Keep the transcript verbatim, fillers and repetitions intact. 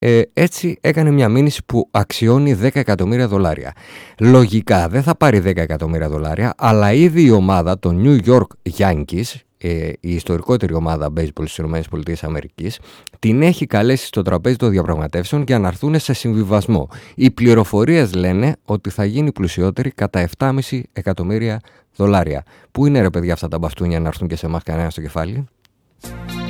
Ε, έτσι έκανε μια μήνυση που αξιώνει δέκα εκατομμύρια δολάρια. Λογικά δεν θα πάρει δέκα εκατομμύρια δολάρια, αλλά ήδη η ομάδα των New York Yankees, ε, η ιστορικότερη ομάδα baseball στις ΗΠΑ, την έχει καλέσει στο τραπέζι των διαπραγματεύσεων για να έρθουν σε συμβιβασμό. Οι πληροφορίες λένε ότι θα γίνει πλουσιότερη κατά επτά κόμμα πέντε εκατομμύρια δολάρια. Πού είναι ρε παιδιά αυτά τα μπαστούνια να έρθουν και σε εμάς κανένα στο κεφάλι?